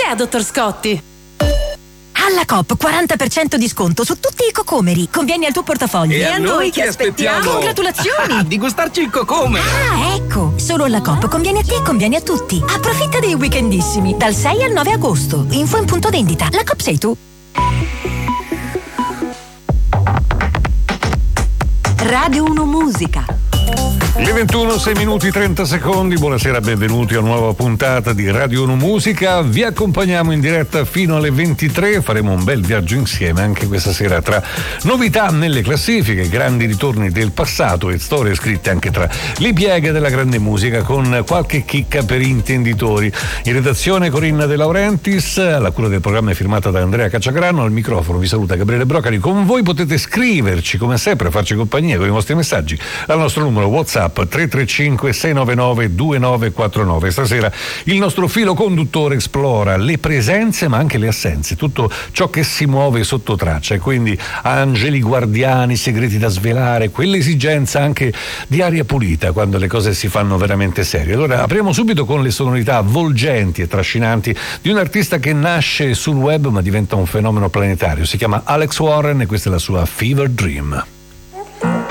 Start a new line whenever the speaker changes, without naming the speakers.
è, dottor Scotti?
Alla Coop 40% di sconto su tutti i cocomeri. Conviene al tuo portafoglio.
E a noi che aspettiamo?
Congratulazioni!
Di gustarci il cocomero.
Ah, ecco! Solo alla Coop conviene a te e conviene a tutti. Approfitta dei weekendissimi dal 6 al 9 agosto. Info in punto vendita. La Coop sei tu.
Radio 1 Musica.
Le 21, 6 minuti 30 secondi, buonasera, benvenuti a una nuova puntata di Radio 1 Musica. Vi accompagniamo in diretta fino alle 23, faremo un bel viaggio insieme anche questa sera tra novità nelle classifiche, grandi ritorni del passato e storie scritte anche tra le pieghe della grande musica, con qualche chicca per intenditori. In redazione Corinna De Laurentiis, alla cura del programma è firmata da Andrea Cacciagrano, al microfono vi saluta Gabriele Brocari. Con voi potete scriverci come sempre, farci compagnia con i vostri messaggi al nostro numero WhatsApp 335 699 2949. Stasera il nostro filo conduttore esplora le presenze ma anche le assenze, tutto ciò che si muove sotto traccia, e quindi angeli guardiani, segreti da svelare, quell'esigenza anche di aria pulita quando le cose si fanno veramente serie. Allora apriamo subito con le sonorità avvolgenti e trascinanti di un artista che nasce sul web ma diventa un fenomeno planetario. Si chiama Alex Warren e questa è la sua Fever Dream.